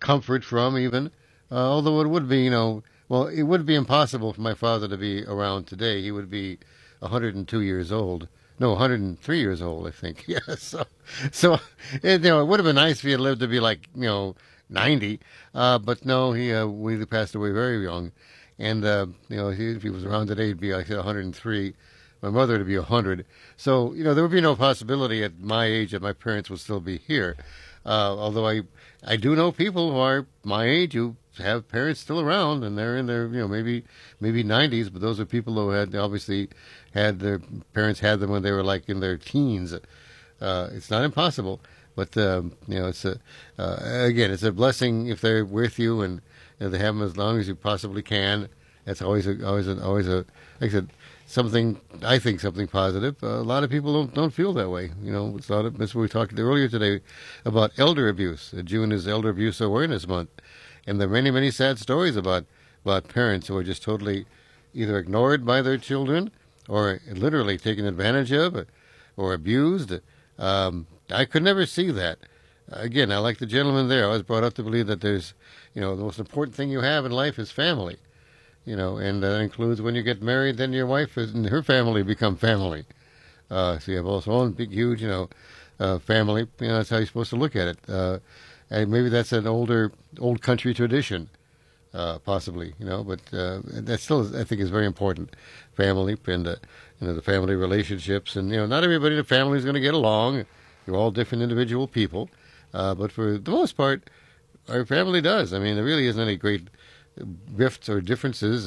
comfort from even. Although it would be, well, it would be impossible for my father to be around today. He would be 102 years old. No, 103 years old, I think. Yeah, so it would have been nice if he had lived to be like, 90. But no, he passed away very young. And, if he was around today, he'd be like 103. My mother to be 100. So, there would be no possibility at my age that my parents would still be here. Although I do know people who are my age who have parents still around, and they're in their, maybe 90s, but those are people who had obviously had their parents had them when they were like in their teens. It's not impossible, but it's again, it's a blessing if they're with you, and they have them as long as you possibly can. That's always a like I said, something I think something positive. A lot of people don't feel that way. That's what we talked earlier today about elder abuse. June is Elder Abuse Awareness Month, and there are many, many sad stories about parents who are just totally either ignored by their children or literally taken advantage of or abused. I could never see that. Again, I like the gentleman there. I was brought up to believe that there's, the most important thing you have in life is family. And that includes when you get married, then your wife and her family become family. So you have also one big, huge, family. That's how you're supposed to look at it. And maybe that's an old country tradition, possibly, but that still, I think, is very important. Family and, the family relationships. And, not everybody in the family is going to get along. You're all different individual people. But for the most part, our family does. I mean, there really isn't any great rifts or differences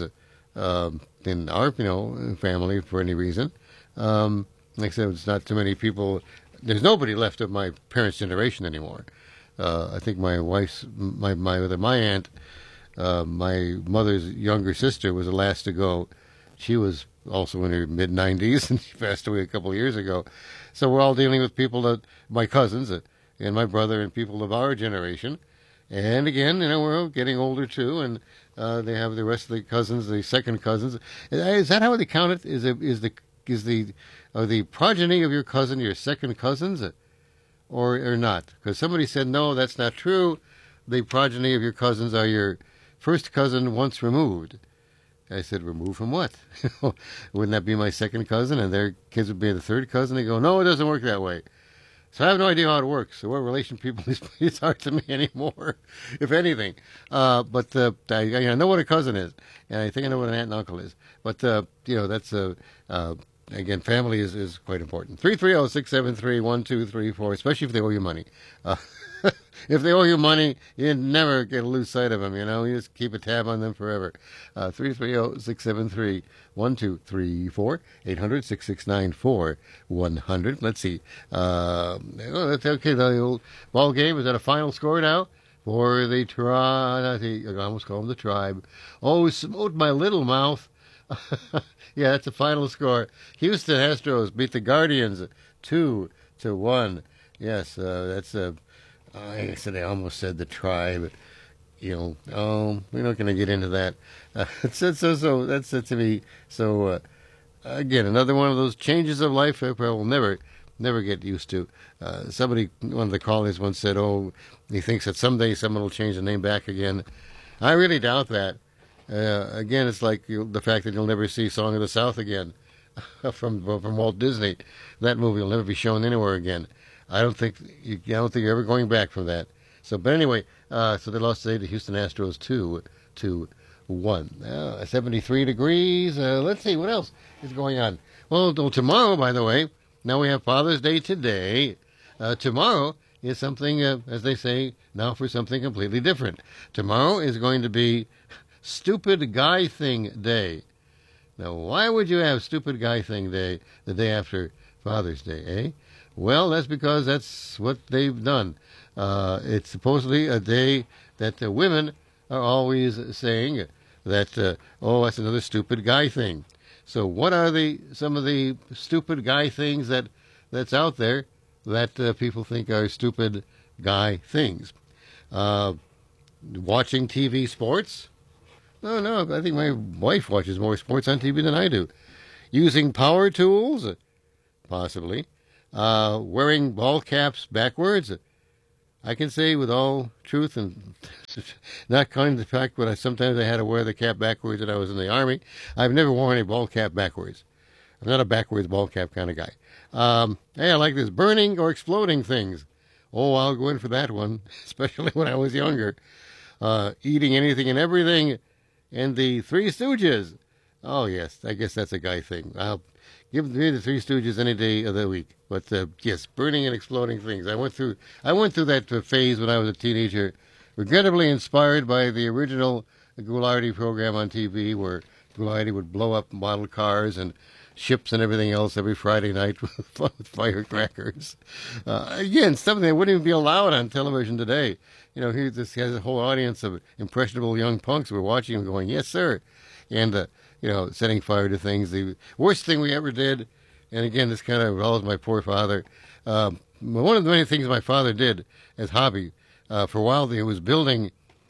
in our, family for any reason. Like I said, it's not too many people. There's nobody left of my parents' generation anymore. I think my wife's, my aunt, my mother's younger sister was the last to go. She was also in her mid-90s, and she passed away a couple of years ago. So we're all dealing with people my cousins and my brother and people of our generation. And again, we're all getting older too, and they have the rest of the cousins, the second cousins. Is that how they count it? Are the progeny of your cousin your second cousins, or not? Because somebody said no, that's not true. The progeny of your cousins are your first cousin once removed. I said, removed from what? Wouldn't that be my second cousin, and their kids would be the third cousin? They go, no, it doesn't work that way. So I have no idea how it works. So what relation people is hard to me anymore, if anything. But I know what a cousin is, and I think I know what an aunt and uncle is. But that's again, family is quite important. 330-673-1234, especially if they owe you money. If they owe you money, you never get to lose sight of them. You just keep a tab on them forever. 330-673-1234, 800-669-4100. Let's see. That's okay. The old ball game is at a final score now for the tribe. I almost call them the tribe. Oh, smote my little mouth. Yeah, that's the final score. Houston Astros beat the Guardians 2-1. Yes, that's I said I almost said the tribe. We're not going to get into that. So that's it to me. So again, another one of those changes of life I will never get used to. One of the callers once said, "Oh, he thinks that someday someone will change the name back again." I really doubt that. Again, it's like the fact that you'll never see Song of the South again from Walt Disney. That movie will never be shown anywhere again. I don't think you're ever going back from that. So, but anyway, so they lost today to Houston Astros 2-1. 73 degrees. Let's see what else is going on. Well, tomorrow, by the way, now we have Father's Day today. Tomorrow is something, as they say, now for something completely different. Tomorrow is going to be Stupid Guy Thing Day. Now, why would you have Stupid Guy Thing Day the day after Father's Day, eh? Well, that's because that's what they've done. It's supposedly a day that the women are always saying that, that's another stupid guy thing. So what are some of the stupid guy things that's out there that people think are stupid guy things? Watching TV sports? No, I think my wife watches more sports on TV than I do. Using power tools? Possibly. Wearing ball caps backwards? I can say with all truth and not counting the fact that sometimes I had to wear the cap backwards when I was in the Army. I've never worn a ball cap backwards. I'm not a backwards ball cap kind of guy. Hey, I like this burning or exploding things. Oh, I'll go in for that one, especially when I was younger. Eating anything and everything, and the Three Stooges. Oh yes, I guess that's a guy thing. I'll give me the Three Stooges any day of the week. But yes, burning and exploding things. I went through that phase when I was a teenager, regrettably inspired by the original Ghoulardi program on TV, where Ghoulardi would blow up model cars and ships and everything else every Friday night with firecrackers. Again, something that wouldn't even be allowed on television today. You know, he just has a whole audience of impressionable young punks who are watching him going, yes, sir. And, you know, setting fire to things. The worst thing we ever did, and again, this kind of involves my poor father. One of the many things my father did as hobby, for a while he was building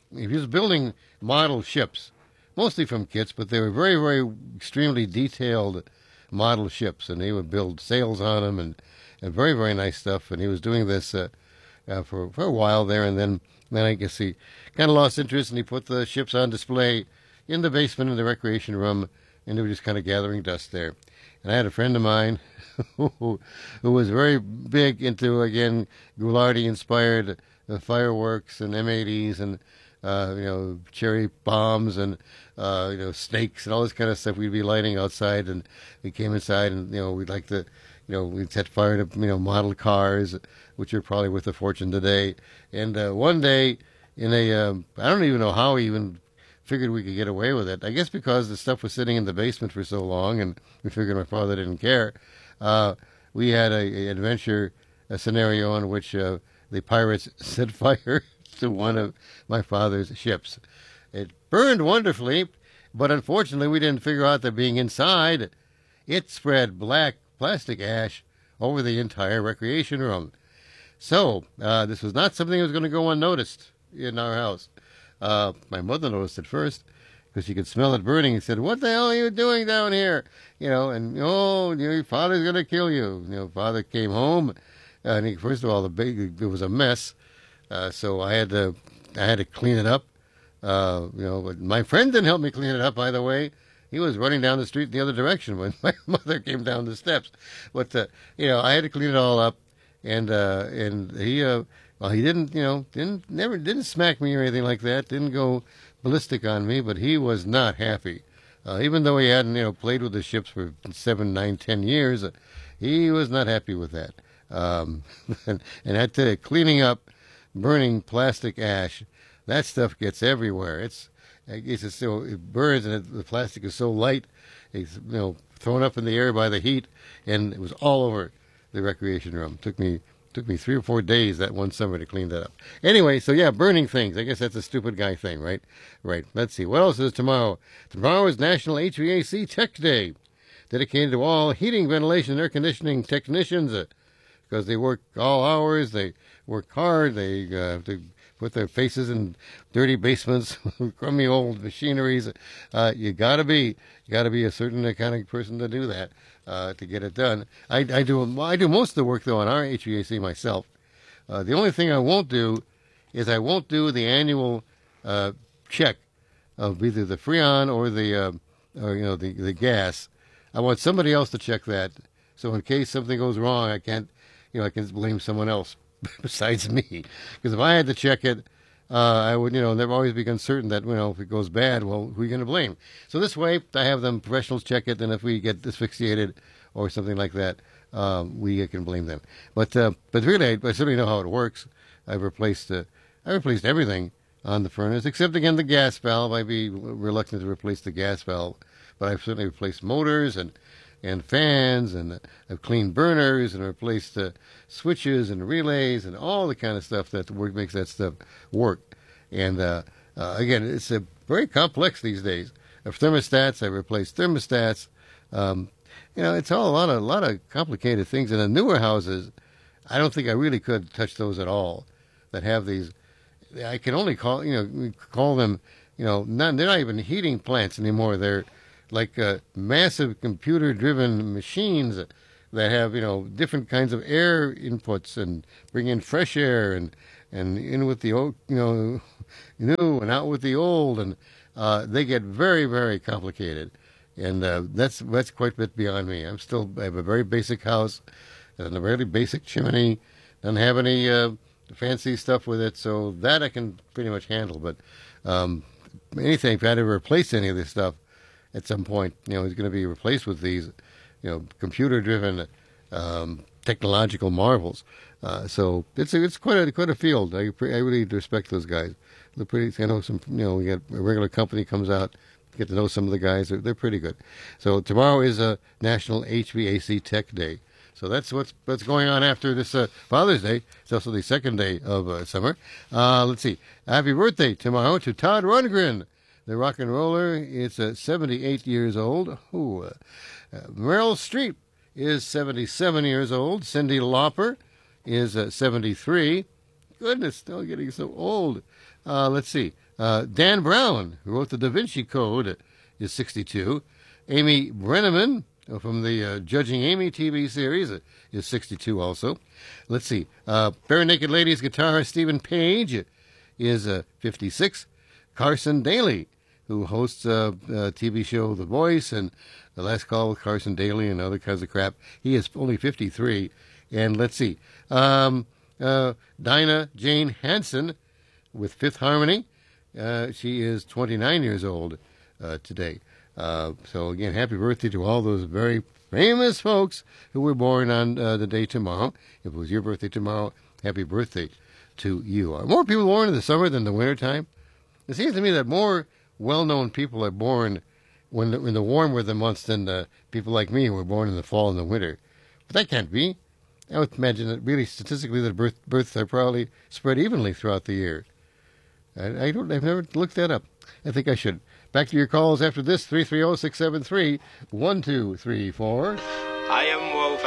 model ships, mostly from kits, but they were very, very extremely detailed model ships, and he would build sails on them and very, very nice stuff. And he was doing this for a while there, and then I guess he kind of lost interest, and he put the ships on display in the basement in the recreation room, and they were just kind of gathering dust there. And I had a friend of mine who was very big into, again, Ghoulardi-inspired fireworks and M80s and you know, cherry bombs and you know, snakes and all this kind of stuff we'd be lighting outside. And we came inside, and you know, we'd like to, you know, we'd set fire to, you know, model cars, which are probably worth a fortune today. And one day, in a I don't even know how he even figured we could get away with it. I guess because the stuff was sitting in the basement for so long, and we figured my father didn't care. We had a adventure, a scenario in which the pirates set fire to one of my father's ships. It burned wonderfully, but unfortunately we didn't figure out that being inside, it spread black plastic ash over the entire recreation room. So this was not something that was going to go unnoticed in our house. My mother noticed it first because she could smell it burning and said, "What the hell are you doing down here?" You know, and oh, your father's going to kill you. You know, father came home, and he, first of all, it was a mess. So I had to clean it up. You know, but my friend didn't help me clean it up, by the way. He was running down the street the other direction when my mother came down the steps. But you know, I had to clean it all up, and he well, he didn't, you know, didn't smack me or anything like that. Didn't go ballistic on me, but he was not happy. Even though he hadn't, you know, played with the ships for 7, 9, 10 years, he was not happy with that. And that cleaning up, burning plastic ash, that stuff gets everywhere. It's so, it burns, and the plastic is so light, it's, you know, thrown up in the air by the heat, and it was all over the recreation room. Took me 3 or 4 days that one summer to clean that up. Anyway, so yeah, burning things. I guess that's a stupid guy thing, right? Right. Let's see. What else is tomorrow? Tomorrow is National HVAC Tech Day, dedicated to all heating, ventilation, and air conditioning technicians, because they work all hours. They work hard. They put their faces in dirty basements, crummy old machineries. You gotta be a certain kind of person to do that. To get it done. I do most of the work, though, on our HVAC myself. The only thing I won't do is I won't do the annual check of either the Freon or the gas. I want somebody else to check that. So in case something goes wrong, I can blame someone else besides me. Because if I had to check it, I would, never always be uncertain that, if it goes bad, well, who are you going to blame? So this way, I have them professionals check it, and if we get asphyxiated or something like that, we can blame them. But really, I certainly know how it works. I've replaced everything on the furnace, except, again, the gas valve. I'd be reluctant to replace the gas valve, but I've certainly replaced motors and fans, and I've cleaned burners and replaced switches and relays and all the kind of stuff that makes that stuff work. And again, it's very complex these days. Of thermostats, I've replaced thermostats. It's all a lot of complicated things. In the newer houses, I don't think I really could touch those at all. That have these, I can only call them, they're not even heating plants anymore. They're like massive computer-driven machines that have, different kinds of air inputs and bring in fresh air and and in with the old, new and out with the old, and they get very, very complicated. And that's quite a bit beyond me. I have a very basic house and a very basic chimney. Don't have any fancy stuff with it, so that I can pretty much handle. But anything, if I had to replace any of this stuff at some point, it's going to be replaced with these, computer-driven technological marvels. So it's quite a field. I really respect those guys. They're pretty. I know some. We got a regular company comes out. Get to know some of the guys. They're pretty good. So tomorrow is a National HVAC Tech Day. So that's what's going on after this Father's Day. It's also the second day of summer. Let's see. Happy birthday tomorrow to Todd Rundgren, the rock and roller. It's 78 years old. Meryl Streep is 77 years old. Cyndi Lauper is 73. Goodness, still getting so old. Let's see. Dan Brown, who wrote the Da Vinci Code, is 62. Amy Brenneman, from the Judging Amy TV series, is 62 also. Let's see. Bare Naked Ladies guitarist Stephen Page is 56. Carson Daly, who hosts a TV show The Voice and The Last Call with Carson Daly and other kinds of crap, he is only 53. And let's see. Dinah Jane Hansen with Fifth Harmony. She is 29 years old today. So, again, happy birthday to all those very famous folks who were born on the day tomorrow. If it was your birthday tomorrow, happy birthday to you. Are more people born in the summer than the wintertime? It seems to me that more well-known people are born in the warm weather months than people like me who were born in the fall and the winter. But that can't be. I would imagine that really statistically that births are probably spread evenly throughout the year. I've never looked that up. I think I should. Back to your calls after this, 330-673-1234. I am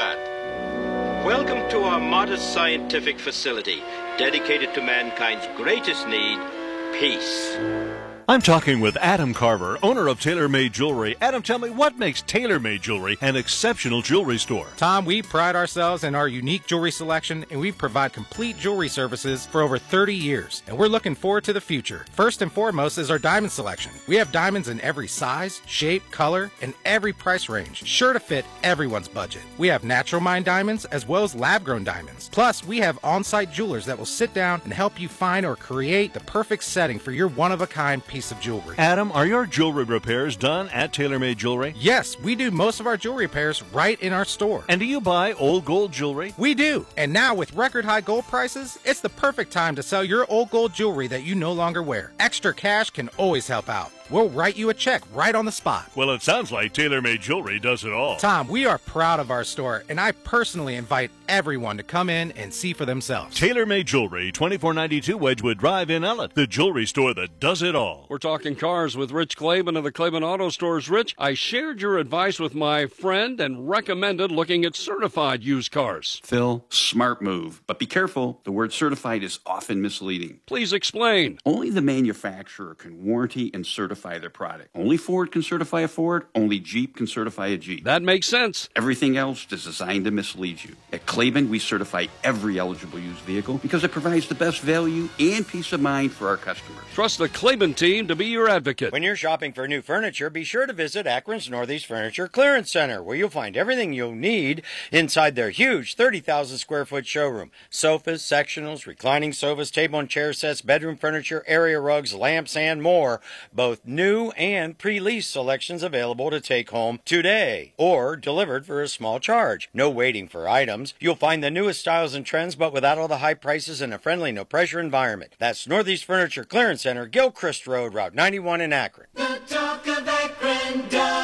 Wofat. Welcome to our modest scientific facility, dedicated to mankind's greatest need, peace. I'm talking with Adam Carver, owner of TaylorMade Jewelry. Adam, tell me, what makes TaylorMade Jewelry an exceptional jewelry store? Tom, we pride ourselves in our unique jewelry selection, and we provide complete jewelry services for over 30 years. And we're looking forward to the future. First and foremost is our diamond selection. We have diamonds in every size, shape, color, and every price range, sure to fit everyone's budget. We have natural mined diamonds as well as lab-grown diamonds. Plus, we have on-site jewelers that will sit down and help you find or create the perfect setting for your one-of-a-kind piece of jewelry. Adam, are your jewelry repairs done at TaylorMade Jewelry? Yes, we do most of our jewelry repairs right in our store. And do you buy old gold jewelry? We do. And now with record high gold prices, it's the perfect time to sell your old gold jewelry that you no longer wear. Extra cash can always help out. We'll write you a check right on the spot. Well, it sounds like TaylorMade Jewelry does it all. Tom, we are proud of our store, and I personally invite everyone to come in and see for themselves. TaylorMade Jewelry, 2492 Wedgwood Drive in Ellett, the jewelry store that does it all. We're talking cars with Rich Klaban of the Klaban Auto Stores. Rich, I shared your advice with my friend and recommended looking at certified used cars. Phil, smart move. But be careful, the word certified is often misleading. Please explain. Only the manufacturer can warranty and certify their product. Only Ford can certify a Ford, only Jeep can certify a Jeep. That makes sense. Everything else is designed to mislead you. At Klaban, we certify every eligible used vehicle because it provides the best value and peace of mind for our customers. Trust the Klaban team to be your advocate. When you're shopping for new furniture, be sure to visit Akron's Northeast Furniture Clearance Center, where you'll find everything you'll need inside their huge 30,000 square foot showroom. Sofas, sectionals, reclining sofas, table and chair sets, bedroom furniture, area rugs, lamps, and more. Both new and pre-leased selections available to take home today or delivered for a small charge. No waiting for items. You'll find the newest styles and trends, but without all the high prices in a friendly, no-pressure environment. That's Northeast Furniture Clearance Center, Gilchrist Road, Route 91 in Akron. The talk of Akron,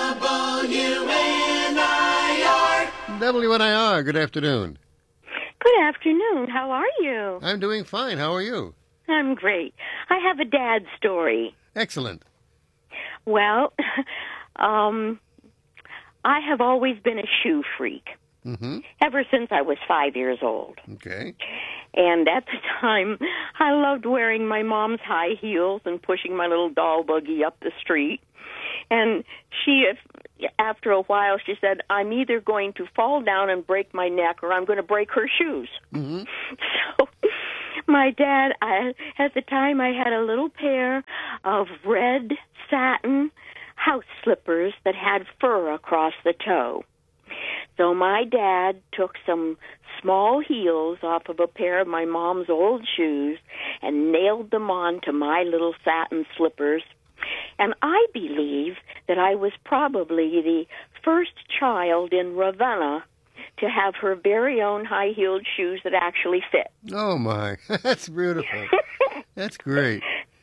WNIR. WNIR, good afternoon. Good afternoon. How are you? I'm doing fine. How are you? I'm great. I have a dad story. Excellent. Well, I have always been a shoe freak. Mm-hmm. Ever since I was 5 years old. Okay. And at the time, I loved wearing my mom's high heels and pushing my little doll buggy up the street. And she, after a while, she said, I'm either going to fall down and break my neck or I'm going to break her shoes. Mm-hmm. So My dad, at the time, I had a little pair of red satin house slippers that had fur across the toe. So my dad took some small heels off of a pair of my mom's old shoes and nailed them on to my little satin slippers. And I believe that I was probably the first child in Ravenna to have her very own high-heeled shoes that actually fit. Oh, my. That's beautiful. That's great.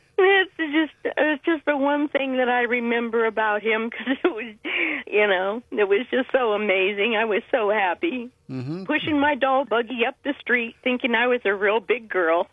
It's just the one thing that I remember about him, because it was just so amazing. I was so happy. Mm-hmm. Pushing my doll buggy up the street, thinking I was a real big girl.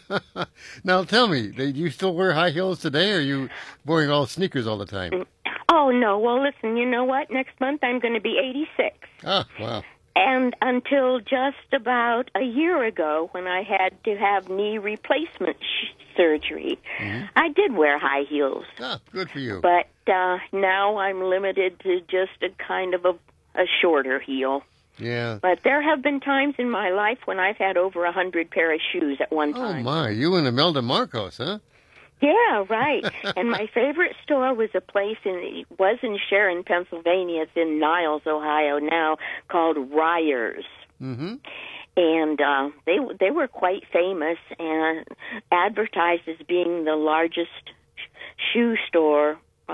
Now, tell me, do you still wear high heels today, or are you wearing all sneakers all the time? Oh, no. Well, listen, you know what? Next month I'm going to be 86. Oh, wow. And until just about a year ago, when I had to have knee replacement surgery, I did wear high heels. Ah, good for you. But now I'm limited to just a kind of a shorter heel. Yeah. But there have been times in my life when I've had over 100 pair of shoes at one time. Oh, my. You and Imelda Marcos, huh? Yeah, right. And my favorite store was a place in Sharon, Pennsylvania. It's in Niles, Ohio now, called Ryers. Mm-hmm. And they were quite famous and advertised as being the largest shoe store,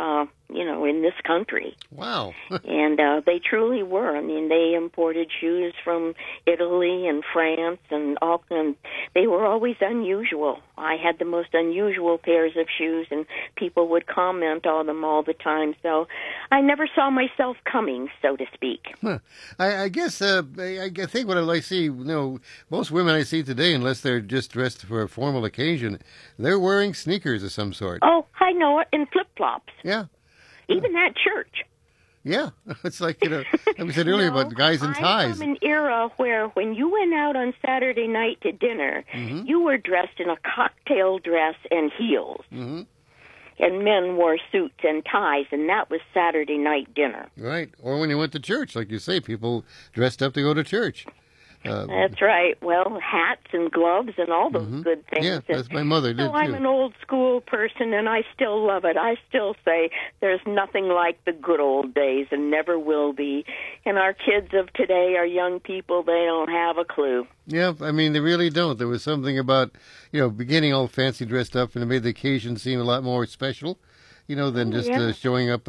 in this country. Wow. And they truly were. I mean, they imported shoes from Italy and France and they were always unusual. I had the most unusual pairs of shoes, and people would comment on them all the time. So I never saw myself coming, so to speak. Huh. I guess I think what I see, most women I see today, unless they're just dressed for a formal occasion, they're wearing sneakers of some sort. Oh, I know it, and flip-flops. Yeah. Even at church. Yeah, it's like, like we said earlier about guys in ties. I'm from an era where when you went out on Saturday night to dinner, you were dressed in a cocktail dress and heels. Mm-hmm. And men wore suits and ties, and that was Saturday night dinner. Right. Or when you went to church, like you say, people dressed up to go to church. That's right. Well, hats and gloves and all those good things. Yeah, that's my mother did, too. I'm an old school person, and I still love it. I still say there's nothing like the good old days and never will be. And our kids of today, our young people, they don't have a clue. Yeah, I mean, they really don't. There was something about, beginning all fancy dressed up, and it made the occasion seem a lot more special. Than just showing up.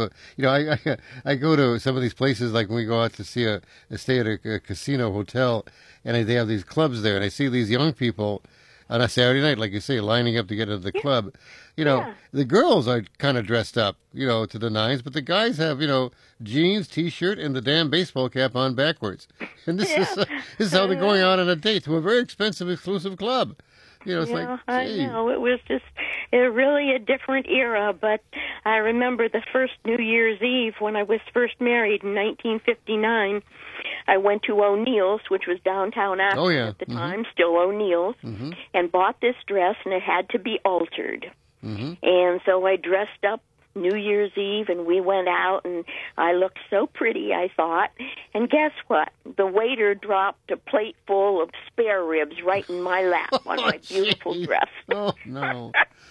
I go to some of these places, like when we go out to stay at a casino hotel, and they have these clubs there, and I see these young people on a Saturday night, like you say, lining up to get into the club. The girls are kind of dressed up, to the nines, but the guys have, jeans, T-shirt, and the damn baseball cap on backwards. And this is how they're going out on a date to a very expensive, exclusive club. It's like, I know. It was just really a different era, but I remember the first New Year's Eve when I was first married in 1959. I went to O'Neill's, which was downtown Akron at the time, still O'Neill's, and bought this dress, and it had to be altered. And so I dressed up New Year's Eve, and we went out, and I looked so pretty, I thought. And guess what? The waiter dropped a plate full of spare ribs right in my lap on my beautiful dress. Oh, no.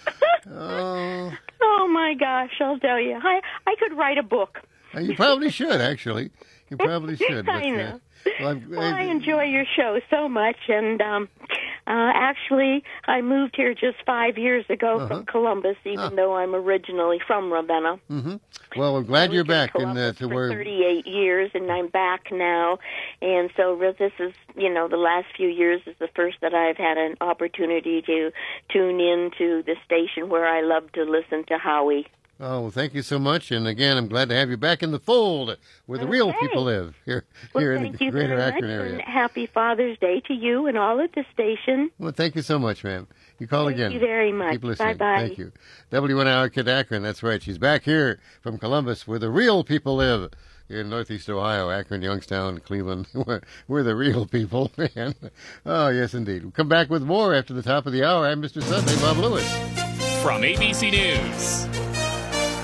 Oh, my gosh, I'll tell you. I could write a book. You probably should, actually. You probably should. I know. I enjoy your show so much, and actually, I moved here just 5 years ago from Columbus, even though I'm originally from Ravenna. Well, we're glad you're back for 38 years, and I'm back now. And so this is, the last few years is the first that I've had an opportunity to tune into the station where I love to listen to Howie. Oh, well, thank you so much. And again, I'm glad to have you back in the fold where the real people live here in the greater Akron area. And happy Father's Day to you and all at the station. Well, thank you so much, ma'am. You call again. Thank you very much. Keep listening. Bye-bye. Thank you. WNR Kid Akron, that's right. She's back here from Columbus where the real people live. Here in Northeast Ohio, Akron, Youngstown, Cleveland. We're the real people, man. Oh, yes, indeed. We'll come back with more after the top of the hour. I'm Mr. Sunday, Bob Lewis. From ABC News,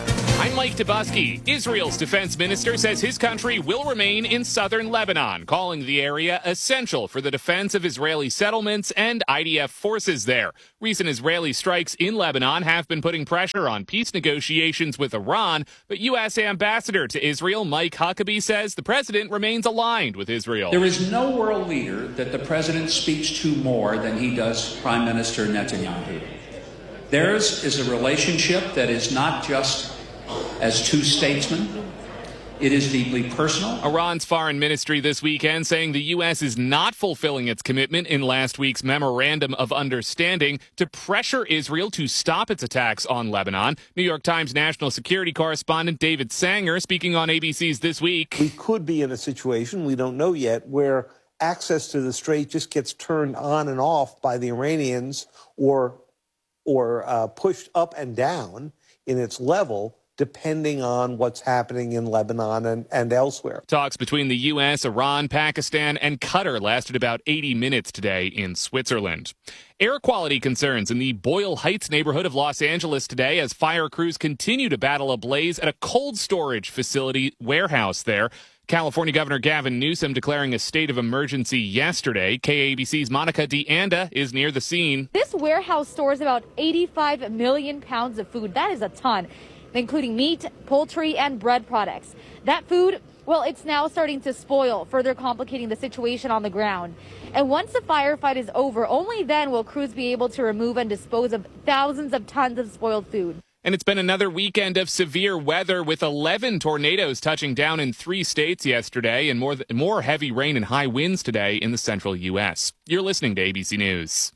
I'm Mike Dubusky. Israel's defense minister says his country will remain in southern Lebanon, calling the area essential for the defense of Israeli settlements and IDF forces there. Recent Israeli strikes in Lebanon have been putting pressure on peace negotiations with Iran, but U.S. Ambassador to Israel Mike Huckabee says the president remains aligned with Israel. There is no world leader that the president speaks to more than he does Prime Minister Netanyahu. Theirs is a relationship that is not just as two statesmen. It is deeply personal. Iran's foreign ministry this weekend saying the U.S. is not fulfilling its commitment in last week's memorandum of understanding to pressure Israel to stop its attacks on Lebanon. New York Times national security correspondent David Sanger speaking on ABC's This Week. We could be in a situation, we don't know yet, where access to the strait just gets turned on and off by the Iranians or pushed up and down in its level, depending on what's happening in Lebanon and elsewhere. Talks between the U.S., Iran, Pakistan, and Qatar lasted about 80 minutes today in Switzerland. Air quality concerns in the Boyle Heights neighborhood of Los Angeles today as fire crews continue to battle a blaze at a cold storage facility warehouse there. California Governor Gavin Newsom declaring a state of emergency yesterday. KABC's Monica DeAnda is near the scene. This warehouse stores about 85 million pounds of food. That is a ton, including meat, poultry, and bread products. That food, well, it's now starting to spoil, further complicating the situation on the ground. And once the firefight is over, only then will crews be able to remove and dispose of thousands of tons of spoiled food. And it's been another weekend of severe weather with 11 tornadoes touching down in 3 states yesterday and more heavy rain and high winds today in the central U.S. You're listening to ABC News.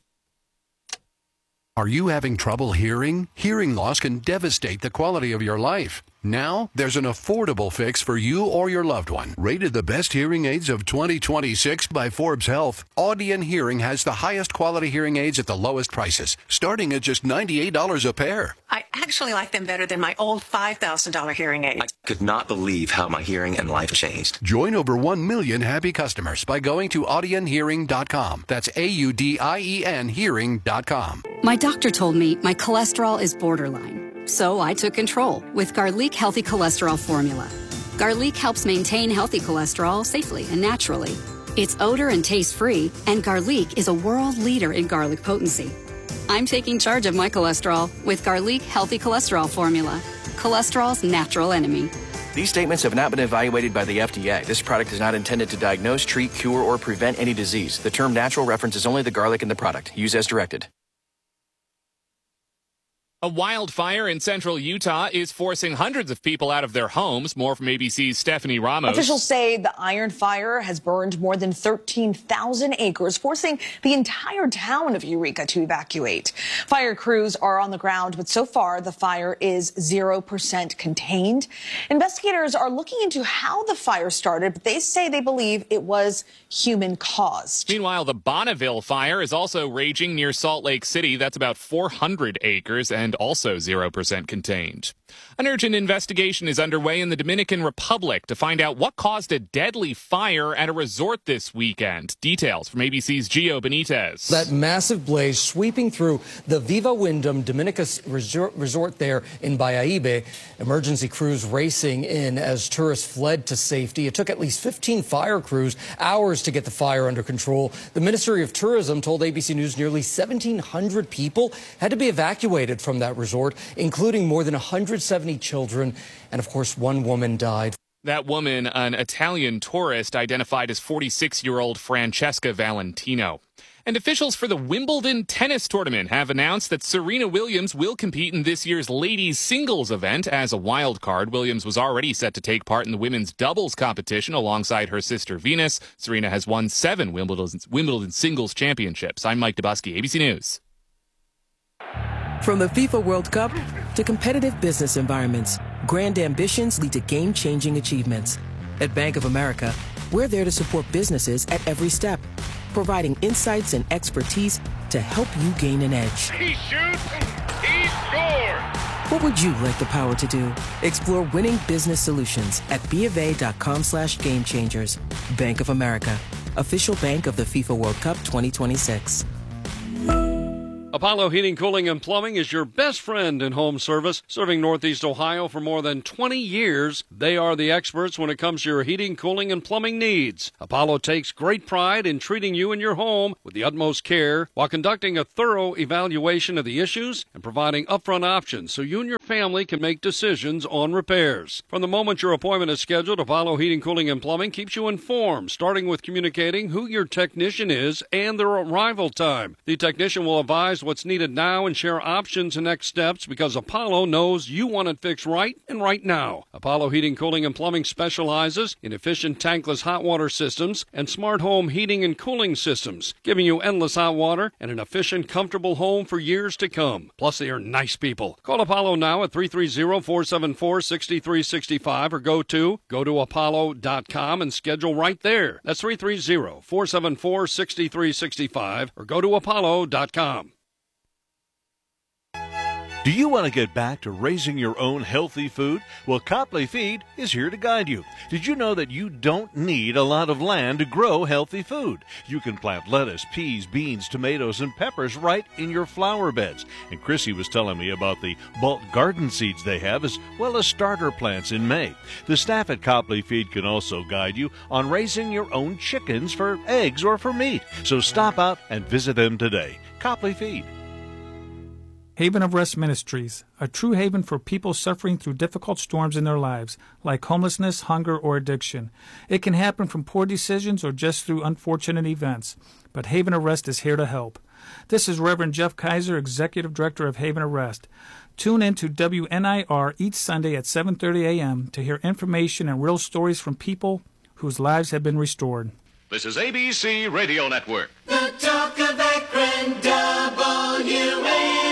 Are you having trouble hearing? Hearing loss can devastate the quality of your life. Now, there's an affordable fix for you or your loved one. Rated the best hearing aids of 2026 by Forbes Health, Audion Hearing has the highest quality hearing aids at the lowest prices, starting at just $98 a pair. I actually like them better than my old $5,000 hearing aid. I could not believe how my hearing and life changed. Join over 1 million happy customers by going to audionhearing.com. That's AUDIEN hearing.com. My doctor told me my cholesterol is borderline. So I took control with Garlic Healthy Cholesterol Formula. Garlic helps maintain healthy cholesterol safely and naturally. It's odor and taste-free, and Garlic is a world leader in garlic potency. I'm taking charge of my cholesterol with Garlic Healthy Cholesterol Formula, cholesterol's natural enemy. These statements have not been evaluated by the FDA. This product is not intended to diagnose, treat, cure, or prevent any disease. The term natural references only the garlic in the product. Use as directed. A wildfire in central Utah is forcing hundreds of people out of their homes. More from ABC's Stephanie Ramos. Officials say the Iron Fire has burned more than 13,000 acres, forcing the entire town of Eureka to evacuate. Fire crews are on the ground, but so far the fire is 0% contained. Investigators are looking into how the fire started, but they say they believe it was human-caused. Meanwhile, the Bonneville fire is also raging near Salt Lake City. That's about 400 acres and also 0% contained. An urgent investigation is underway in the Dominican Republic to find out what caused a deadly fire at a resort this weekend. Details from ABC's Gio Benitez. That massive blaze sweeping through the Viva Wyndham Dominicus resort there in Bayaibe. Emergency crews racing in as tourists fled to safety. It took at least 15 fire crews hours to get the fire under control. The Ministry of Tourism told ABC News nearly 1,700 people had to be evacuated from that resort, including more than 170 children, and of course, one woman died. That woman, an Italian tourist identified as 46-year-old Francesca Valentino. And officials for the Wimbledon tennis tournament have announced that Serena Williams will compete in this year's ladies singles event as a wild card. Williams was already set to take part in the women's doubles competition alongside her sister Venus. Serena has won 7 Wimbledon singles championships. I'm Mike Dubusky, ABC News. From the FIFA World Cup to competitive business environments, grand ambitions lead to game-changing achievements. At Bank of America, we're there to support businesses at every step, providing insights and expertise to help you gain an edge. He shoots, he scores! What would you like the power to do? Explore winning business solutions at BofA.com/gamechangers. Bank of America, official bank of the FIFA World Cup 2026. Apollo Heating, Cooling, and Plumbing is your best friend in home service, serving Northeast Ohio for more than 20 years. They are the experts when it comes to your heating, cooling, and plumbing needs. Apollo takes great pride in treating you and your home with the utmost care while conducting a thorough evaluation of the issues and providing upfront options so you and your family can make decisions on repairs. From the moment your appointment is scheduled, Apollo Heating, Cooling, and Plumbing keeps you informed, starting with communicating who your technician is and their arrival time. The technician will advise what's needed now and share options and next steps because Apollo knows you want it fixed right and right now. Apollo Heating, Cooling, and Plumbing specializes in efficient tankless hot water systems and smart home heating and cooling systems, giving you endless hot water and an efficient, comfortable home for years to come. Plus, they are nice people. Call Apollo now at 330-474-6365 or go to apollo.com and schedule right there. That's 330-474-6365 or go to apollo.com. Do you want to get back to raising your own healthy food? Well, Copley Feed is here to guide you. Did you know that you don't need a lot of land to grow healthy food? You can plant lettuce, peas, beans, tomatoes, and peppers right in your flower beds. And Chrissy was telling me about the bulk garden seeds they have as well as starter plants in May. The staff at Copley Feed can also guide you on raising your own chickens for eggs or for meat. So stop out and visit them today. Copley Feed. Haven of Rest Ministries, a true haven for people suffering through difficult storms in their lives, like homelessness, hunger, or addiction. It can happen from poor decisions or just through unfortunate events, but Haven of Rest is here to help. This is Reverend Jeff Kaiser, Executive Director of Haven of Rest. Tune in to WNIR each Sunday at 7:30 a.m. to hear information and real stories from people whose lives have been restored. This is ABC Radio Network. The talk of Akron, WNIR.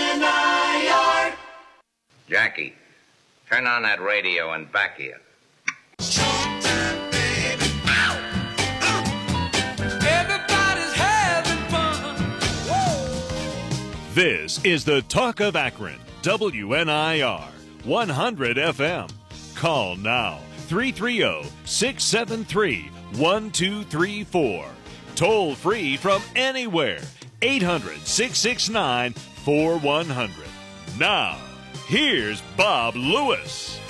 Jackie, turn on that radio and back here. Everybody's having fun. Woo! This is the Talk of Akron, WNIR, 100 FM. Call now, 330-673-1234. Toll free from anywhere, 800-669-4100. Now, here's Bob Lewis.